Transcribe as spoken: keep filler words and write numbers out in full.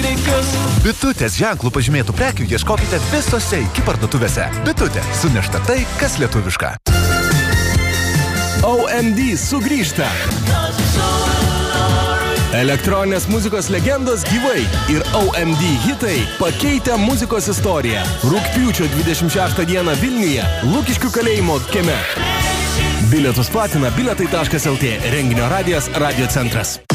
grikius. Bitutės ženklų pažymėtų prekių ieškokite visose iki parduotuvėse. Bitutė, sunešta tai, kas lietuviška. O M D sugrįžta. Elektroninės muzikos legendos gyvai ir O M D hitai pakeitę muzikos istoriją. Rugpjūčio dvidešimt šeštą dieną Vilniuje, Lukiškių kalėjimo kieme. Bilietus platina biletai taškas lt, renginio radijas Radio Centras.